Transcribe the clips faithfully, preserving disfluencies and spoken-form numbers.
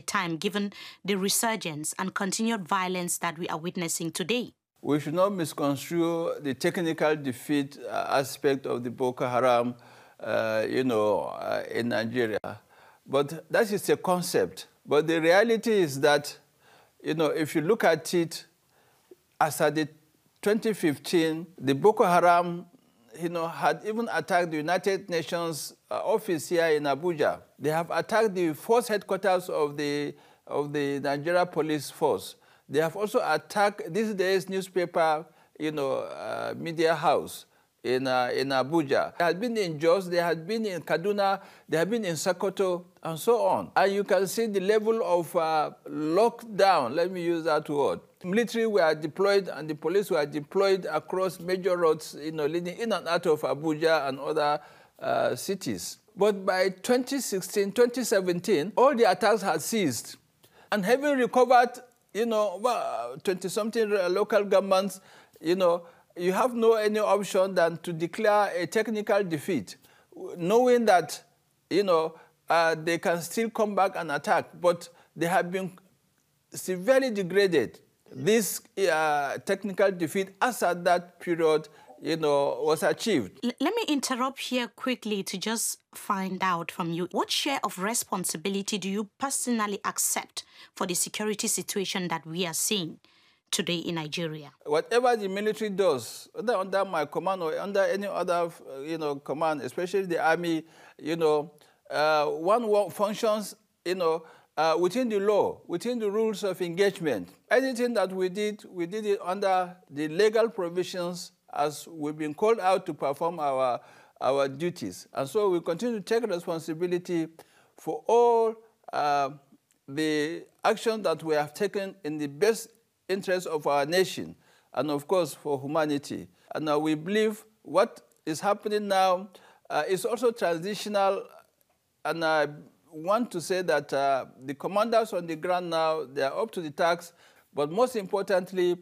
time, given the resurgence and continued violence that we are witnessing today? We should not misconstrue the technical defeat uh, aspect of the Boko Haram, uh, you know, uh, in Nigeria. But that is a concept. But the reality is that, you know, if you look at it, as at the twenty fifteen, the Boko Haram, you know, had even attacked the United Nations uh, office here in Abuja. They have attacked the force headquarters of the, of the Nigeria Police Force. They have also attacked these days newspaper, you know, uh, media house in, uh, in Abuja. They had been in Jos, they had been in Kaduna, they had been in Sokoto, and so on. And you can see the level of uh, lockdown, let me use that word. Military were deployed and the police were deployed across major roads, you know, leading in and out of Abuja and other uh, cities. But by twenty sixteen, twenty seventeen, all the attacks had ceased. And having recovered, you know, twenty-something local governments, you know, you have no any option than to declare a technical defeat, knowing that, you know, uh, they can still come back and attack, but they have been severely degraded. This uh, technical defeat, as at that period, you know, was achieved. L let me interrupt here quickly to just find out from you, what share of responsibility do you personally accept for the security situation that we are seeing today in Nigeria? Whatever the military does, whether under my command or under any other, you know, command, especially the army, you know, uh, one work functions, you know, uh, within the law, within the rules of engagement. Anything that we did, we did it under the legal provisions as we've been called out to perform our, our duties. And so we continue to take responsibility for all uh, the actions that we have taken in the best interest of our nation and, of course, for humanity. And uh, we believe what is happening now uh, is also transitional, and I want to say that uh, the commanders on the ground now, they are up to the task, but most importantly,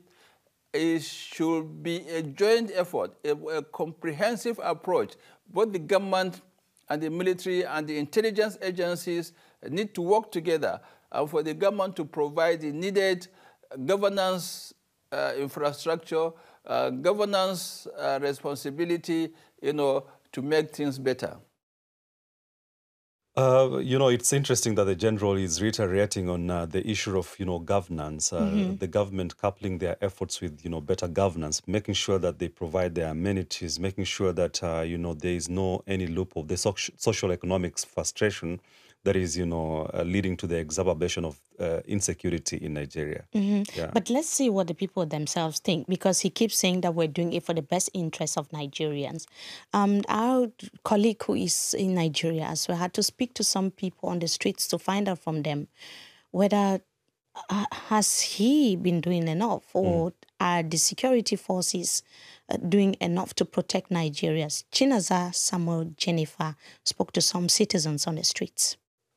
it should be a joint effort, a, a comprehensive approach. Both the government and the military and the intelligence agencies need to work together uh, for the government to provide the needed governance uh, infrastructure, uh, governance uh, responsibility, you know, to make things better. Uh, you know, it's interesting that the general is reiterating on uh, the issue of, you know, governance, uh, mm-hmm. the government coupling their efforts with, you know, better governance, making sure that they provide their amenities, making sure that, uh, you know, there is no any loop of the so social economic frustration that is, you know, uh, leading to the exacerbation of uh, insecurity in Nigeria. Mm-hmm. Yeah. But let's see what the people themselves think, because he keeps saying that we're doing it for the best interests of Nigerians. Um, our colleague who is in Nigeria as well had to speak to some people on the streets to find out from them whether uh, has he been doing enough, or mm. are the security forces uh, doing enough to protect Nigerians. Chinaza Samuel Jennifer spoke to some citizens on the streets.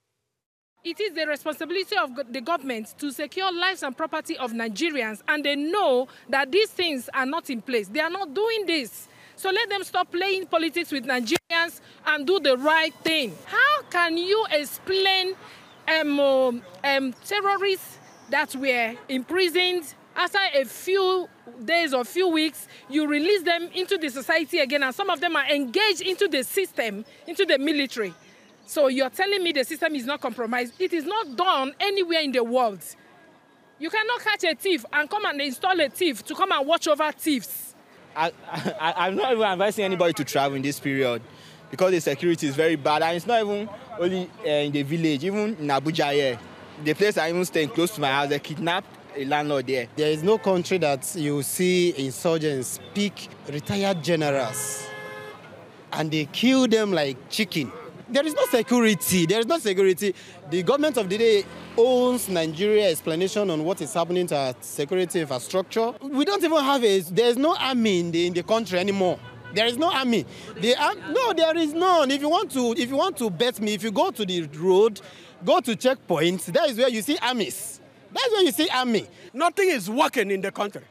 It is the responsibility of the government to secure lives and property of Nigerians, and they know that these things are not in place. They are not doing this. So let them stop playing politics with Nigerians and do the right thing. How can you explain um, um, terrorists that were imprisoned, after a few days or few weeks, you release them into the society again, and some of them are engaged into the system, into the military? So you're telling me the system is not compromised? It is not done anywhere in the world. You cannot catch a thief and come and install a thief to come and watch over thieves. I, I, I'm not even advising anybody to travel in this period because the security is very bad. And it's not even only uh, in the village, even in Abuja here. The place I even staying close to my house, they kidnapped a landlord there. There is no country that you see insurgents pick retired generals and they kill them like chicken. There is no security. There is no security. The government of the day owns Nigeria's explanation on what is happening to our security infrastructure. We don't even have a, there is no army in the, in the country anymore. There is no army. The, uh, no, there is none. If you want to, if you want to bet me, if you go to the road, go to checkpoints, that is where you see armies. That's where you see army. Nothing is working in the country.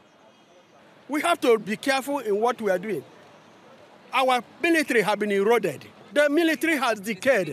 We have to be careful in what we are doing. Our military have been eroded. The military has decayed.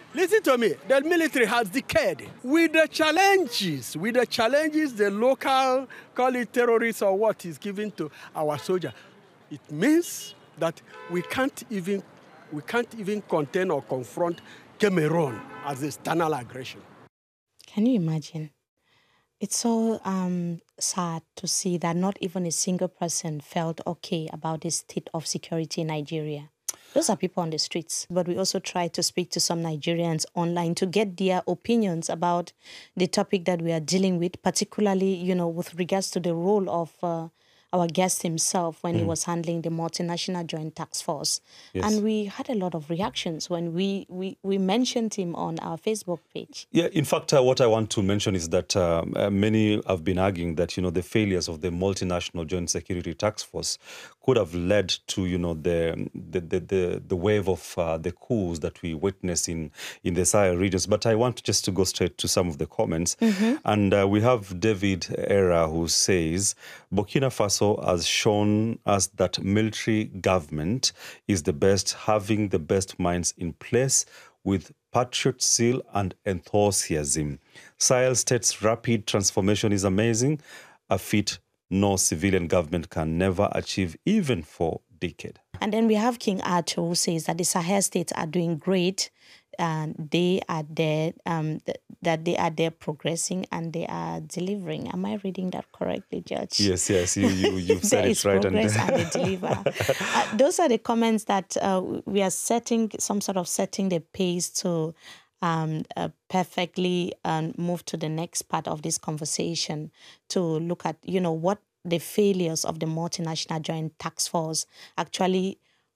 Listen to me. The military has decayed. With the challenges, with the challenges the local, call it terrorists or what, is given to our soldiers, it means that we can't even, we can't even contain or confront Cameroon as external aggression. Can you imagine? It's so um, sad to see that not even a single person felt okay about the state of security in Nigeria. Those are people on the streets. But we also try to speak to some Nigerians online to get their opinions about the topic that we are dealing with, particularly, you know, with regards to the role of uh, our guest himself when mm. he was handling the multinational joint task force. Yes. And we had a lot of reactions when we, we, we mentioned him on our Facebook page. Yeah, in fact, uh, what I want to mention is that uh, uh, many have been arguing that, you know, the failures of the multinational joint security task force could have led to, you know, the the the, the, the wave of uh, the coups that we witness in, in the Sahel regions. But I want just to go straight to some of the comments. Mm-hmm. And uh, we have David Era who says, Burkina Faso has shown us that military government is the best, having the best minds in place with patriot zeal and enthusiasm. Sahel state's rapid transformation is amazing, a feat no civilian government can never achieve, even for decades. And then we have King Arthur, who says that the Sahel states are doing great, and they are there, um, th- that they are there progressing and they are delivering. Am I reading that correctly, Judge? Yes, yes, you, you, you've said it right. There is progress and, and they deliver. uh, those are the comments that uh, we are setting, some sort of setting the pace to Um, uh, perfectly um, move to the next part of this conversation to look at, you know, what the failures of the multinational joint task force actually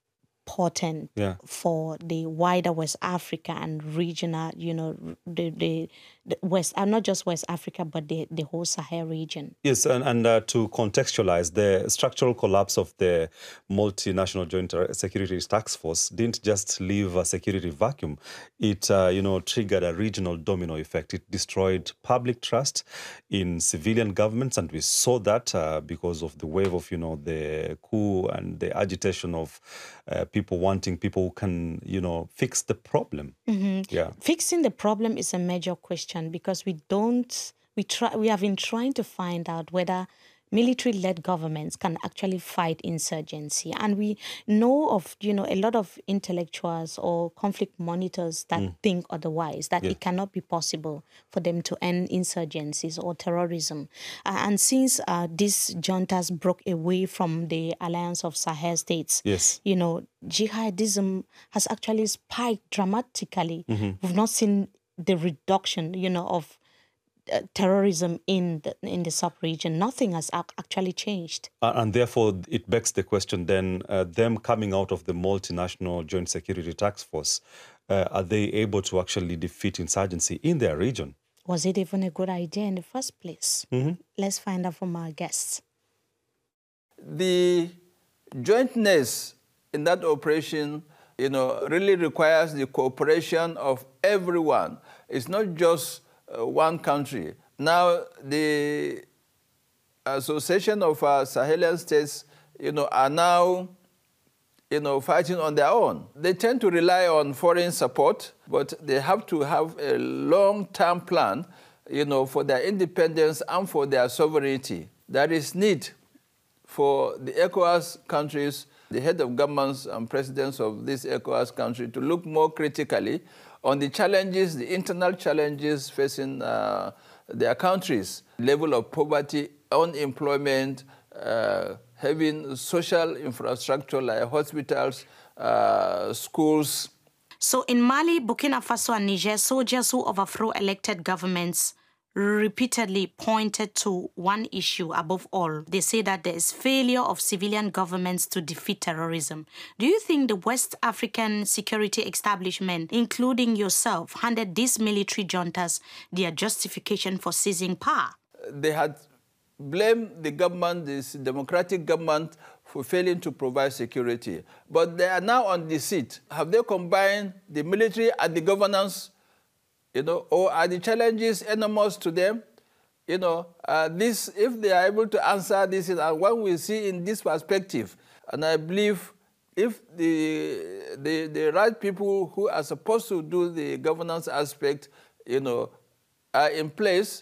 portend yeah. for the wider West Africa and regional, you know, the, the, the West, uh, not just West Africa, but the, the whole Sahel region. Yes, and, and uh, to contextualize, the structural collapse of the multinational joint security task force didn't just leave a security vacuum. It, uh, you know, triggered a regional domino effect. It destroyed public trust in civilian governments, and we saw that uh, because of the wave of, you know, the coup and the agitation of uh, people wanting people who can, you know, fix the problem. Mm-hmm. Yeah. Fixing the problem is a major question because we don't, we try, we have been trying to find out whether military-led governments can actually fight insurgency. And we know of, you know, a lot of intellectuals or conflict monitors that mm. think otherwise, that yeah. it cannot be possible for them to end insurgencies or terrorism. Uh, and since uh, these juntas broke away from the alliance of Sahel states, yes. you know, jihadism has actually spiked dramatically. Mm-hmm. We've not seen the reduction, you know, of Uh, terrorism in the, in the sub-region. Nothing has ac- actually changed. Uh, and therefore, it begs the question then, uh, them coming out of the multinational joint security task force, uh, are they able to actually defeat insurgency in their region? Was it even a good idea in the first place? Mm-hmm. Let's find out from our guests. The jointness in that operation, you know, really requires the cooperation of everyone. It's not just Uh, one country. Now, the Association of uh, Sahelian States, you know, are now, you know, fighting on their own. They tend to rely on foreign support, but they have to have a long-term plan, you know, for their independence and for their sovereignty. There is need for the ECOWAS countries, the head of governments and presidents of this ECOWAS country, to look more critically on the challenges, the internal challenges facing uh, their countries, level of poverty, unemployment, uh, having social infrastructure like hospitals, uh, schools. So in Mali, Burkina Faso and Niger, soldiers who overthrew elected governments repeatedly pointed to one issue above all. They say that there is failure of civilian governments to defeat terrorism. Do you think the West African security establishment, including yourself, handed these military juntas their justification for seizing power? They had blamed the government, this democratic government, for failing to provide security. But they are now on the seat. Have they combined the military and the governance? You know, or are the challenges enormous to them? You know, uh, this, if they are able to answer this, and when we see in this perspective, and I believe if the, the, the right people who are supposed to do the governance aspect, you know, are in place,